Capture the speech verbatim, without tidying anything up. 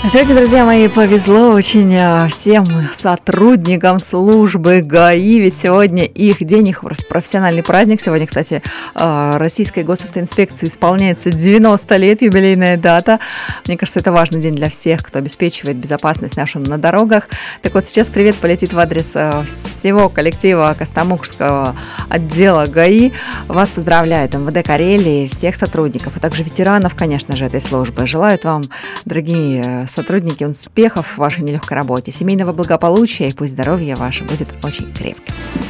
Сегодня, друзья мои, повезло очень э, всем сотрудникам службы ГАИ, ведь сегодня их день, их профессиональный праздник. Сегодня, кстати, э, Российской госавтоинспекции исполняется девяносто лет, юбилейная дата. Мне кажется, это важный день для всех, кто обеспечивает безопасность нашу на дорогах. Так вот, сейчас привет полетит в адрес э, всего коллектива Костомукшского отдела ГАИ. Вас поздравляет МВД Карелии, всех сотрудников, а также ветеранов, конечно же, этой службы. Желают вам, дорогие сотрудники, успехов в вашей нелегкой работе, семейного благополучия, и пусть здоровье ваше будет очень крепким.